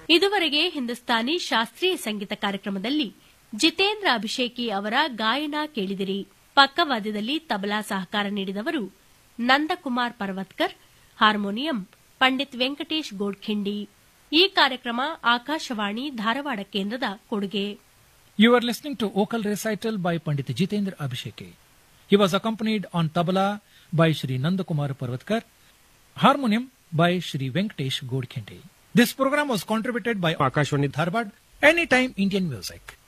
ಇದುವರೆಗೆ ಹಿಂದೂಸ್ತಾನಿ ಶಾಸ್ತ್ರೀಯ ಸಂಗೀತ ಕಾರ್ಯಕ್ರಮದಲ್ಲಿ ಜಿತೇಂದ್ರ ಅಭಿಷೇಕಿ ಅವರ ಗಾಯನ ಕೇಳಿದಿರಿ. ಪಕ್ಕವಾದ್ಯದಲ್ಲಿ ತಬಲಾ ಸಹಕಾರ ನೀಡಿದವರು ನಂದಕುಮಾರ್ ಪರ್ವತ್ಕರ್, ಹಾರ್ಮೋನಿಯಂ ಪಂಡಿತ್ ವೆಂಕಟೇಶ್ ಗೋಡ್ಖಿಂಡಿ. ಈ ಕಾರ್ಯಕ್ರಮ ಆಕಾಶವಾಣಿ ಧಾರವಾಡ ಕೇಂದ್ರದ ಕೊಡುಗೆ. You are listening to vocal recital by Pandit Jitendra Abhisheki. He was accompanied on tabla by Shri Nandakumar Parvatkar, harmonium by Shri Venkatesh Godkhindi. This program was contributed by Akashwani Dharwad, Anytime Indian Music.